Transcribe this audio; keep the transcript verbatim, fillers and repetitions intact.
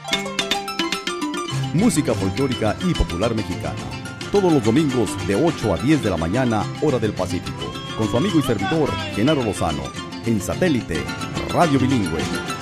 Música folclórica y popular mexicana. Todos los domingos de ocho a diez de la mañana, hora del Pacífico. Con su amigo y servidor, Genaro Lozano. En satélite, Radio Bilingüe.